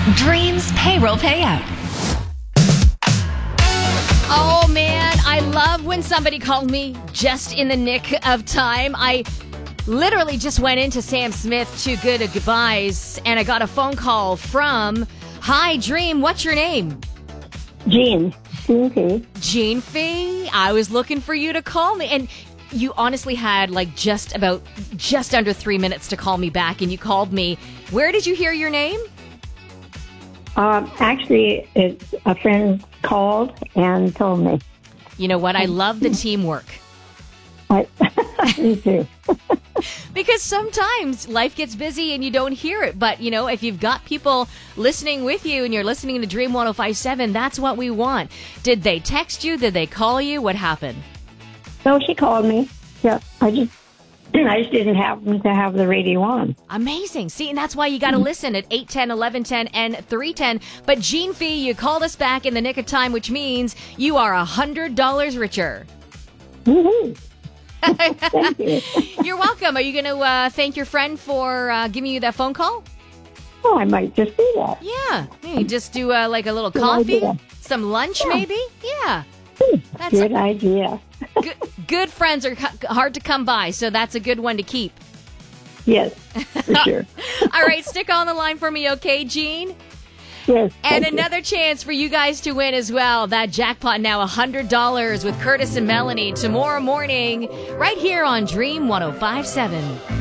Dreams Payroll Payout. Oh, man, I love when somebody called me just in the nick of time. I literally just went into Sam Smith, Too Good at Goodbyes, and I got a phone call from, hi, Dream, what's your name? Jean. Jean Fee. Jean Fee. I was looking for you to call me. And you honestly had like just under 3 minutes to call me back, and you called me. Where did you hear your name? Actually, it's a friend called and told me. You know what? I love the teamwork. Me too. Because sometimes life gets busy and you don't hear it. But, you know, if you've got people listening with you and you're listening to Dream 105.7, that's what we want. Did they text you? Did they call you? What happened? So she called me. Yeah, I just didn't happen to have the radio on. Amazing. See, and that's why you got to listen at 810, 1110, and 310. But Jean Fee, you called us back in the nick of time, which means you are $100 richer. Woohoo! Thank you. You're welcome. Are you going to thank your friend for giving you that phone call? Oh, I might just do that. Yeah. You just do like a little Good coffee, idea. some lunch maybe? Yeah. That's Good idea. Good friends are hard to come by, so that's a good one to keep. Yes, for sure. All right, stick on the line for me, okay, Jean? Yes. And thank you. another chance for you guys to win as well. That jackpot now $100 with Curtis and Melanie tomorrow morning right here on Dream 105.7.